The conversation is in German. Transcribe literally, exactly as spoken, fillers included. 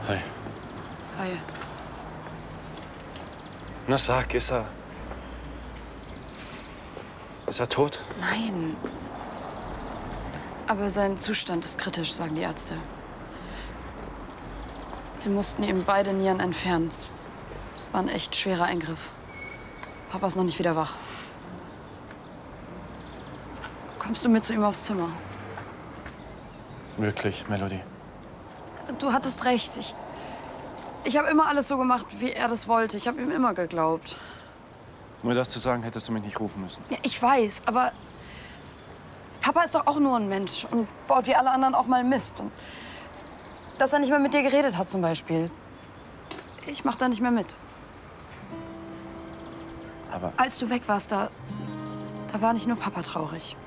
Hi. Hi. Na sag, ist er... Ist er tot? Nein. Aber sein Zustand ist kritisch, sagen die Ärzte. Sie mussten ihm beide Nieren entfernen. Es war ein echt schwerer Eingriff. Papa ist noch nicht wieder wach. Kommst du mit zu ihm aufs Zimmer? Wirklich, Melody. Du hattest recht. Ich, ich habe immer alles so gemacht, wie er das wollte. Ich habe ihm immer geglaubt. Um mir das zu sagen, hättest du mich nicht rufen müssen. Ja, ich weiß, aber Papa ist doch auch nur ein Mensch und baut wie alle anderen auch mal Mist. Und dass er nicht mehr mit dir geredet hat zum Beispiel. Ich mach da nicht mehr mit. Aber... Als du weg warst, da, da war nicht nur Papa traurig.